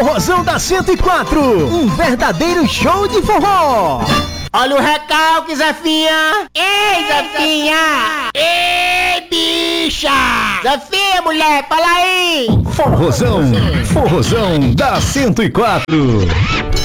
Forrozão da 104, um verdadeiro show de forró. Olha o recalque, Zefinha. Ei, Zefinha. Ei, bicha. Zefinha, mulher, fala aí. Forrozão da 104.